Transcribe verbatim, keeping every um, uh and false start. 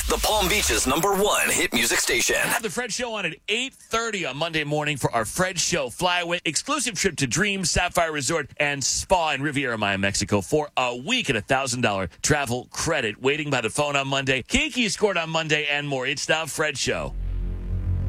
the Palm Beach's number one hit music station. Have the Fred Show on at eight thirty on Monday morning for our Fred Show Flyaway exclusive trip to Dream Sapphire Resort and Spa in Riviera Maya, Mexico for a week and a one thousand dollars travel credit waiting by the phone on Monday. Kiki scored on Monday and more. It's the Fred Show.